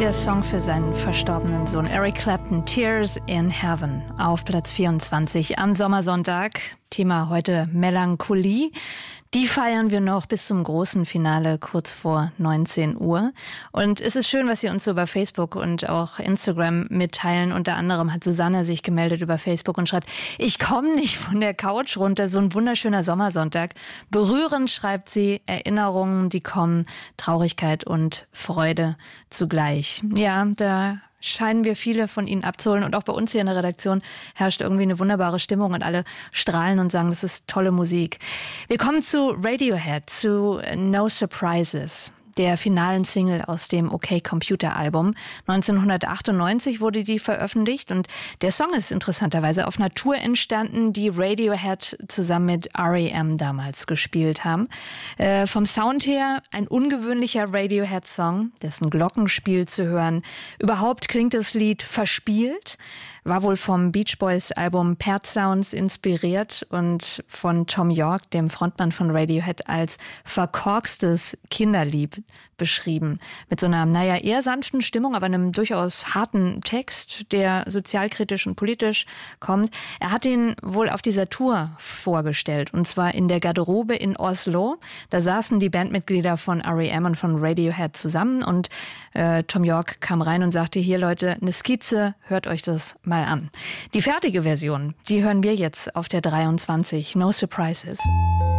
Der Song für seinen verstorbenen Sohn Eric Clapton, Tears in Heaven, auf Platz 24 am Sommersonntag. Thema heute Melancholie. Die feiern wir noch bis zum großen Finale kurz vor 19 Uhr. Und es ist schön, was Sie uns so über Facebook und auch Instagram mitteilen. Unter anderem hat Susanne sich gemeldet über Facebook und schreibt, ich komme nicht von der Couch runter, so ein wunderschöner Sommersonntag. Berührend, schreibt sie, Erinnerungen, die kommen, Traurigkeit und Freude zugleich. Ja, da scheinen wir viele von Ihnen abzuholen. Und auch bei uns hier in der Redaktion herrscht irgendwie eine wunderbare Stimmung und alle strahlen und sagen, das ist tolle Musik. Wir kommen zu Radiohead, zu No Surprises, der finalen Single aus dem OK Computer Album. 1998 wurde die veröffentlicht und der Song ist interessanterweise auf einer Tour entstanden, die Radiohead zusammen mit R.E.M. damals gespielt haben. Vom Sound her ein ungewöhnlicher Radiohead-Song, dessen Glockenspiel zu hören. Überhaupt klingt das Lied verspielt, war wohl vom Beach Boys Album Pet Sounds inspiriert und von Thom Yorke, dem Frontmann von Radiohead, als verkorkstes Kinderlied beschrieben. Mit so einer, eher sanften Stimmung, aber einem durchaus harten Text, der sozialkritisch und politisch kommt. Er hat ihn wohl auf dieser Tour vorgestellt, und zwar in der Garderobe in Oslo. Da saßen die Bandmitglieder von R.E.M. und von Radiohead zusammen und Thom Yorke kam rein und sagte, hier Leute, eine Skizze, hört euch das mal an. Die fertige Version, die hören wir jetzt auf der 23, No Surprises.